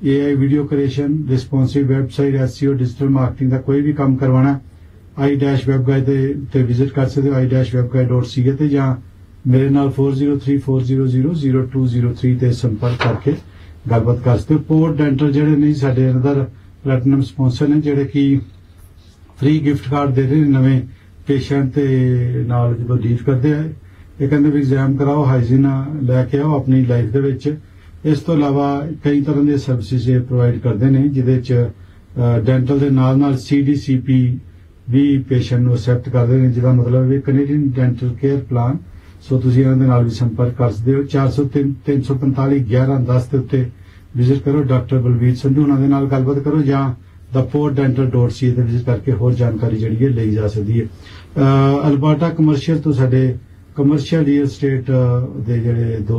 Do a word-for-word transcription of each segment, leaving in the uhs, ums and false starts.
AI video creation, responsive website, SEO, digital marketing का कोई भी काम करवाना आई डैश वेब गाइड ते विजिट कर सकते हो I dash web guide dot C ए ते जां मेरे नाल four zero three four zero zero zero to zero three ते संपर्क करके गलबात कर सकते हो। पोर्ट डेंटल जेहड़े नहीं साडे अंदर प्लैटिनम स्पॉन्सर ने जेहड़े कि फ्री गिफ्ट कार्ड दे रहे नवे पेशेंट ते नाल जो डील करते हैं ये कहते भी एग्जाम कराओ हाइजीन लैके आओ अपनी लाइफ दे विच। इस तो इलावा कई तरह के सर्विसिज प्रोवाइड करते हैं जिहदे च डेंटल के नाल नाल सी डी सी पी भी पेशेंट नूं एक्सैप्ट करते हैं जिहदा मतलब है कैनेडियन डेंटल केयर प्लान। सो तुसीं इन्हां दे नाल भी संपर्क कर सकते हो। चार सौ तीन तीन सौ पैंताली ग्यारह दस के उत्ते विजिट करो। डॉक्टर बलवीर संधू उन्हां दे नाल गलबात करो जां the port dental dot C ए ते विजिट करके होर जानकारी जिहड़ी है लई जा सकदी है। अल्बर्टा कमर्शियल तो साडे कमर्शियल रियल एस्टेट दे जिहड़े दोस्त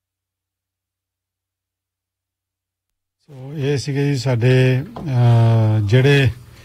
सो ये सीगे जी साडे जिहड़े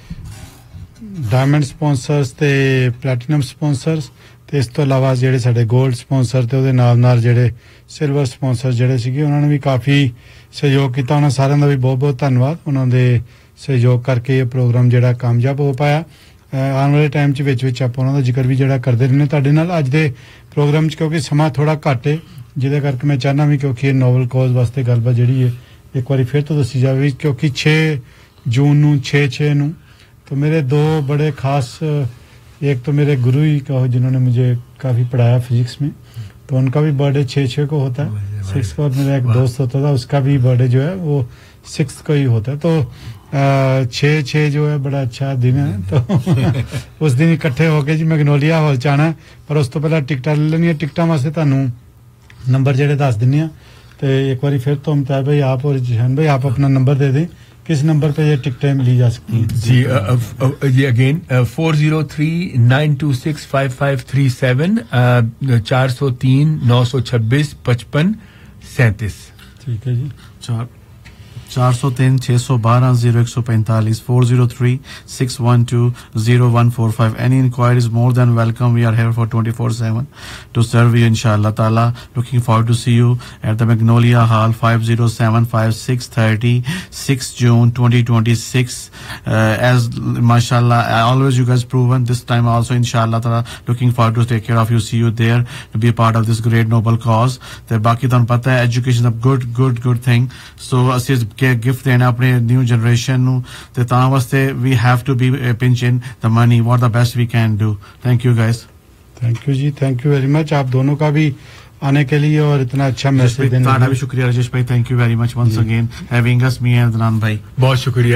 डायमंड स्पॉन्सर्स ते प्लैटिनम स्पॉन्सर्स ते इस तो इलावा जिहड़े साडे गोल्ड स्पॉन्सर ते उहदे नाल नाल जिहड़े सिल्वर स्पॉन्सर जिहड़े सीगे उन्हां ने भी काफ़ी सहयोग किया। उन्हां सारिआं दा भी बहुत बहुत धन्नवाद। उन्हां दे सहयोग करके ये प्रोग्राम जिहड़ा कामयाब हो पाया। आने वाले टाइम च विच विच आपां उन्हां दा जिक्र भी जिहड़ा करदे रहने तुहाडे नाल। अज दे प्रोग्राम च क्योंकि समा थोड़ा घट है जिहदे करके मैं चाहना भी क्योंकि ये नोवल कॉज वास्ते गलबात जिहड़ी है एक बार फिर तो दसी जाए क्योंकि छे जून नूं छे छे नूं तो मेरे दो बड़े खास एक तो मेरे गुरु ही कहो जिन्होंने मुझे काफ़ी पढ़ाया फिजिक्स में तो उनका भी बर्थडे छः छः को होता है सिक्स को। और मेरा एक दोस्त होता था उसका भी बर्थडे जो है वो सिक्स को ही होता है। तो छः छः जो है बड़ा अच्छा दिन है। तो उस दिन इकट्ठे होके जी मैगनोलिया हॉल च आना पर उस तो पहले टिकटां ले लैनियां। टिकटां वास्ते तुहानूं नंबर जेहड़े दस दिन्ने आ तो एक बार फिर तो अमिताभ भाई आप और जशन भाई आप अपना नंबर दे दें किस नंबर पे ये टिकटें मिली जा सकती हैं। जी जी again four zero three nine to six five five three seven चार सौ तीन नौ सौ छब्बीस पचपन सैंतीस। ठीक है जी। चार चार सौ तीन छः सौ बारह जीरो एक सौ पैंतालीस four zero three six one two zero one four five. Any inquiries more than welcome. We are here for twenty four seven to serve you इंशाअल्लाह ताला। Looking forward to C you at the Magnolia hall five zero seven five six thirty six June twenty twenty six. As माशाल्लाह always you guys proven this time also inshallah ताला looking forward to take care of you, see you there to be a part of this great noble cause। ते बाकी तुहानू पता है education a good good good thing. सो असीं gift देना अपने new generation नू ते तां वास्ते we have to be pinch in the money what the best we can do. Thank you guys. Thank you ji. Thank you very much आप दोनों का भी आने के लिए और इतना अच्छा मैसेज देने का भी शुक्रिया राजेश भाई। Thank you very much once again having us me and Adnan भाई। बहुत शुक्रिया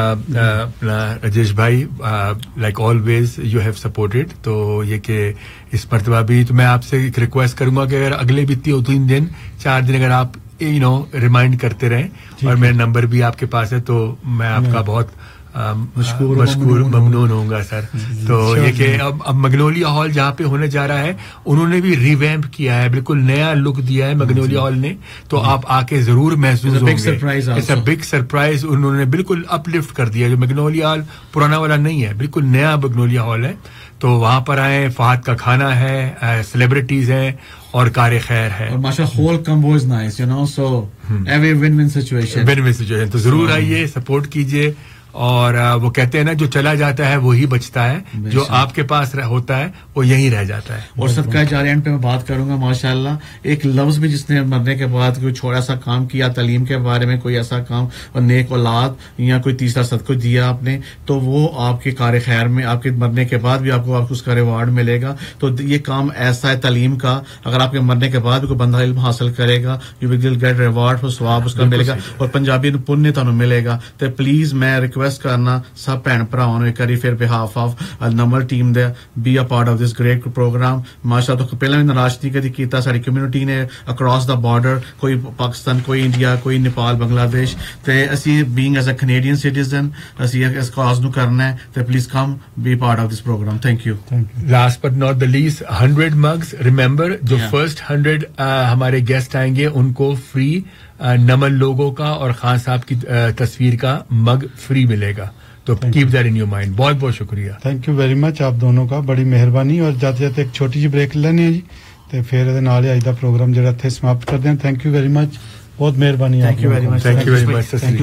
राजेश भाई। Like always you have supported. तो ये कि इस मरतबा भी तो मैं आपसे एक रिक्वेस्ट करूंगा कि अगर अगले भी तीन दिन चार दिन अगर आप यू नो रिमाइंड करते रहें और मेरा नंबर भी आपके पास है तो मैं आपका बहुत मशकूर मशकूर ममनून होऊंगा सर। तो ये कि अब अब मैग्नोलिया हॉल जहाँ पे होने जा रहा है उन्होंने भी रिवैम्प किया है बिल्कुल नया लुक दिया है मैग्नोलिया हॉल ने। तो आप आके जरूर महसूस होंगे इट्स अ बिग सरप्राइज। उन्होंने बिल्कुल अपलिफ्ट कर दिया। जो मैग्नोलिया हॉल पुराना वाला नहीं है बिल्कुल नया मैग्नोलिया हॉल है। तो वहां पर आए फहद का खाना है सेलिब्रिटीज हैं और कार खैर है और माशाल्लाह whole combo is nice you know so every win win situation win win situation. तो जरूर आइए सपोर्ट कीजिए। और वो कहते हैं ना जो चला जाता है वो ही बचता है जो आपके पास होता है वो यहीं रह जाता है। और सबका जारी एंड पे मैं बात करूंगा माशाल्लाह एक लफ्ज भी जिसने मरने के बाद कोई छोटा सा काम किया तालीम के बारे में कोई ऐसा काम और नेक औलाद या कोई तीसरा सदका दिया आपने तो वो आपके कार खैर में आपके मरने के बाद भी आपको आपको उसका रिवार्ड मिलेगा। तो ये काम ऐसा है तालीम का अगर आपके मरने के बाद भी कोई बंदा इल्म हासिल करेगा you will get reward for सवाब उसका मिलेगा और पंजाबी पुण्य तुहानू मिलेगा। तो प्लीज मैं रिक्वेस्ट करना सब भैन भरावां नूं एक बारी फिर behalf of number team they be a part of this great programme. माशाअल्लाह तो पहले भी नाराज नहीं कदी कीता साडी कम्युनिटी ने अक्रॉस द बॉर्डर कोई पाकिस्तान कोई इंडिया कोई नेपाल बांग्लादेश ते असी being as a Canadian citizen असी इस कॉज नूं करना है तो please come B part of this programme. Thank you. Last but not the least hundred mugs remember जो फर्स्ट हंड्रेड हमारे गेस्ट आएंगे उनको फ्री नमन लोगों का और खान साहब की तस्वीर का मग फ्री मिलेगा। तो keep that in your mind. बहुत बहुत शुक्रिया। थैंक यू वेरी मच आप दोनों का बड़ी मेहरबानी। और जाते जाते एक छोटी जी ब्रेक लेने जी तो फिर ਇਹਦੇ ਨਾਲ ਹੀ ਅੱਜ ਦਾ ਪ੍ਰੋਗਰਾਮ ਜਿਹੜਾ ਇੱਥੇ ਸਮਾਪਤ ਕਰਦੇ ਹਾਂ। Thank you very much. ਬਹੁਤ ਮਿਹਰਬਾਨੀ। Thank you very much. Thank you very much.